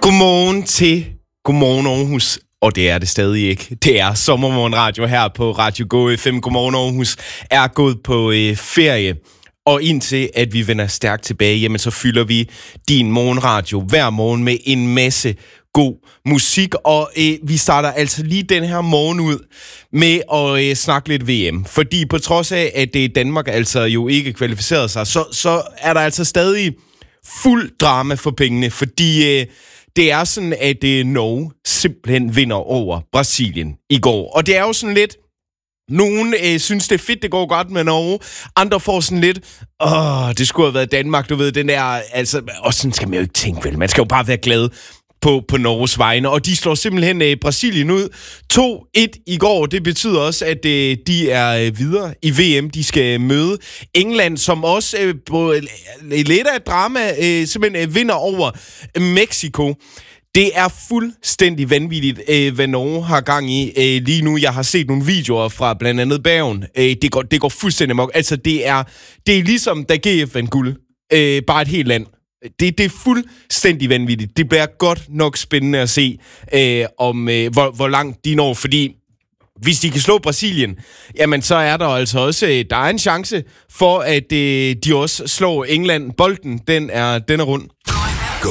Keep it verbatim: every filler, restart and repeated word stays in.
Godmorgen til Godmorgen Aarhus, og det er det stadig ikke. Det er Sommermorgenradio her på Radio Go F M. Godmorgen Aarhus er gået på øh, ferie, og indtil at vi vender stærkt tilbage, jamen så fylder vi din morgenradio hver morgen med en masse god musik, og øh, vi starter altså lige den her morgen ud med at øh, snakke lidt V M, fordi på trods af, at øh, Danmark altså jo ikke kvalificerede sig, så, så er der altså stadig fuld drama for pengene, fordi øh, det er sådan, at øh, Norge simpelthen vinder over Brasilien i går, og det er jo sådan lidt, nogen øh, synes, det er fedt, det går godt med Norge. Andre får sådan lidt, åh, det skulle have været Danmark, du ved, den der, altså, og sådan skal man jo ikke tænke, vel. Man skal jo bare være glad på, på Norges vegne, og de slår simpelthen øh, Brasilien ud. to et i går, det betyder også, at øh, de er øh, videre i V M. De skal møde England, som også øh, på øh, lidt af et drama øh, simpelthen øh, vinder over Mexico. Det er fuldstændig vanvittigt, øh, hvad Norge har gang i øh, lige nu. Jeg har set nogle videoer fra blandt andet Bergen. Øh, det, går, det går fuldstændig mok. Altså, det er, det er ligesom, da G F vandt guld. Øh, bare et helt land. Det, det er fuldstændig vanvittigt. Det bliver godt nok spændende at se, øh, om øh, hvor, hvor langt de når, fordi hvis de kan slå Brasilien, jamen så er der altså også, øh, der er en chance for, at øh, de også slår England. Bolden, den er, den er rund.